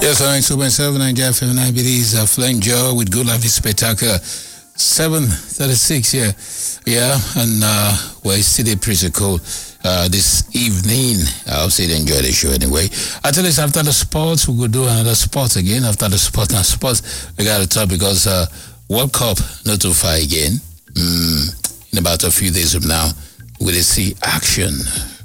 Yes, 92.7 Nigeria FM 9 is Flying Joe with Good Life Spectacular. 7:36, yeah, and we're still pretty cool this evening. I hope you enjoy the show anyway. I tell you, after the sports, we will do another sport again. After the sport and sports, we got to talk because World Cup not too far again. In about a few days from now, we'll see action.